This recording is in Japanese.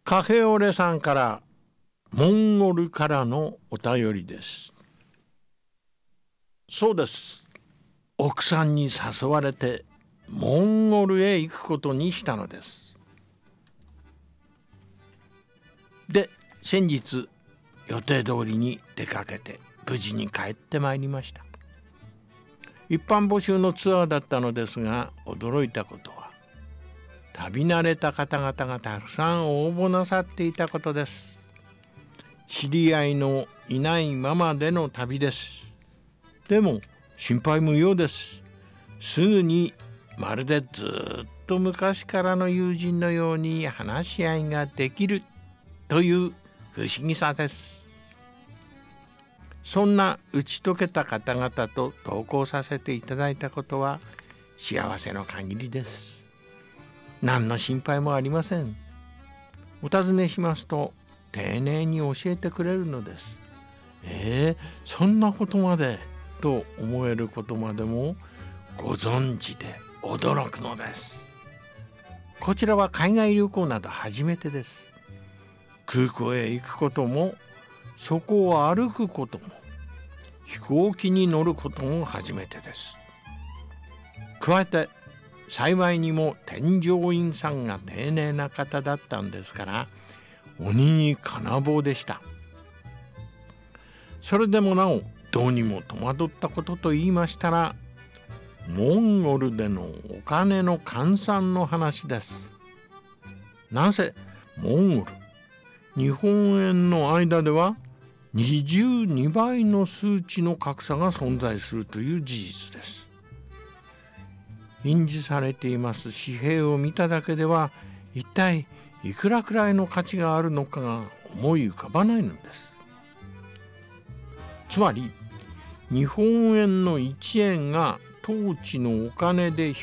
カフェオレさんからモンゴルからのお便りです。そうです。奥さんに誘われてモンゴルへ行くことにしたのです。で、先日予定通りに出かけて無事に帰ってまいりました。一般募集のツアーだったのですが、驚いたことは旅慣れた方々がたくさん応募なさっていたことです。知り合いのいないままでの旅です。でも心配無用です。すぐにまるでずっと昔からの友人のように話し合いができるという不思議さです。そんな打ち解けた方々と同行させていただいたことは幸せの限りです。何の心配もありません。お尋ねしますと丁寧に教えてくれるのです。そんなことまでと思えることまでもご存知で驚くのです。こちらは海外旅行など初めてです。空港へ行くこともそこを歩くことも飛行機に乗ることも初めてです。加えて幸いにも添乗員さんが丁寧な方だったんですから鬼に金棒でした。それでもなおどうにも戸惑ったことと言いましたらモンゴルでのお金の換算の話です。なぜモンゴル日本円の間では22倍の数値の格差が存在するという事実です。印字されています紙幣を見ただけでは一体いくらくらいの価値があるのかが思い浮かばないのです。つまり日本円の1円が当地のお金で